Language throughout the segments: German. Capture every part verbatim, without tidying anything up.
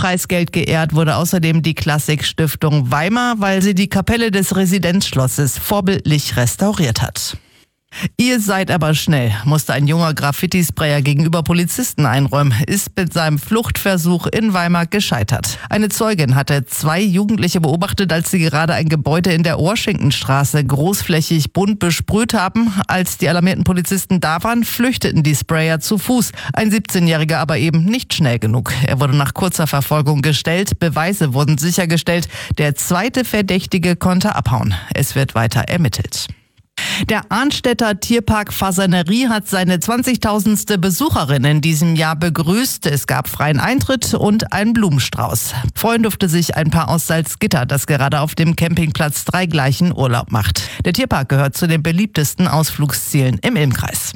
Preisgeld geehrt wurde außerdem die Klassik-Stiftung Weimar, weil sie die Kapelle des Residenzschlosses vorbildlich restauriert hat. Ihr seid aber schnell, musste ein junger Graffiti-Sprayer gegenüber Polizisten einräumen, ist mit seinem Fluchtversuch in Weimar gescheitert. Eine Zeugin hatte zwei Jugendliche beobachtet, als sie gerade ein Gebäude in der Washingtonstraße großflächig bunt besprüht haben. Als die alarmierten Polizisten da waren, flüchteten die Sprayer zu Fuß. Ein siebzehnjähriger aber eben nicht schnell genug. Er wurde nach kurzer Verfolgung gestellt, Beweise wurden sichergestellt. Der zweite Verdächtige konnte abhauen. Es wird weiter ermittelt. Der Arnstädter Tierpark Fasanerie hat seine zwanzigtausendste Besucherin in diesem Jahr begrüßt. Es gab freien Eintritt und einen Blumenstrauß. Freuen durfte sich ein Paar aus Salzgitter, das gerade auf dem Campingplatz Dreigleichen Urlaub macht. Der Tierpark gehört zu den beliebtesten Ausflugszielen im Ilmkreis.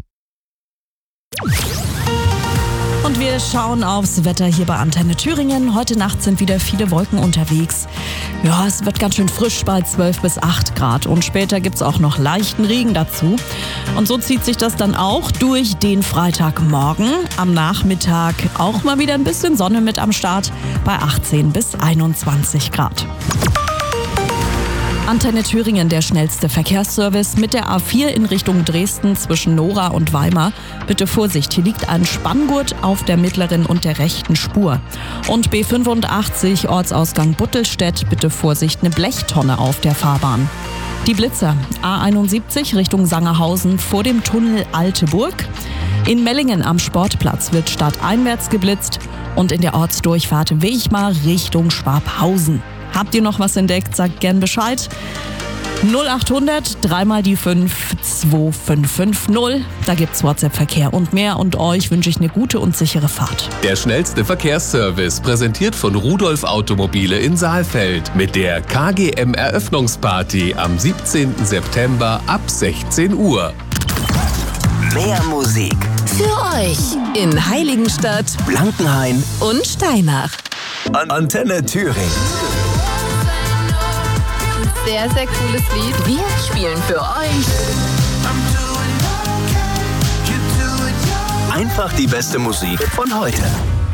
Und wir schauen aufs Wetter hier bei Antenne Thüringen. Heute Nacht sind wieder viele Wolken unterwegs. Ja, es wird ganz schön frisch bei zwölf bis acht Grad. Und später gibt es auch noch leichten Regen dazu. Und so zieht sich das dann auch durch den Freitagmorgen. Am Nachmittag auch mal wieder ein bisschen Sonne mit am Start bei achtzehn bis einundzwanzig Grad. Antenne Thüringen, der schnellste Verkehrsservice mit der A vier in Richtung Dresden zwischen Nora und Weimar. Bitte Vorsicht, hier liegt ein Spanngurt auf der mittleren und der rechten Spur. Und B fünfundachtzig Ortsausgang Buttelstedt, bitte Vorsicht, eine Blechtonne auf der Fahrbahn. Die Blitzer, A einundsiebzig Richtung Sangerhausen vor dem Tunnel Alte Burg. In Mellingen am Sportplatz wird stadteinwärts geblitzt und in der Ortsdurchfahrt Wechmar Richtung Schwabhausen. Habt ihr noch was entdeckt? Sagt gern Bescheid. null achthundert, dreimal die fünf, zwei fünf fünf null. Da gibt's WhatsApp-Verkehr und mehr. Und euch wünsche ich eine gute und sichere Fahrt. Der schnellste Verkehrsservice, präsentiert von Rudolf Automobile in Saalfeld. Mit der K G M-Eröffnungsparty am siebzehnten September ab sechzehn Uhr. Mehr Musik für euch in Heiligenstadt, Blankenhain und Steinach. An Antenne Thüringen. Sehr, sehr cooles Lied. Wir spielen für euch Einfach die beste Musik von heute.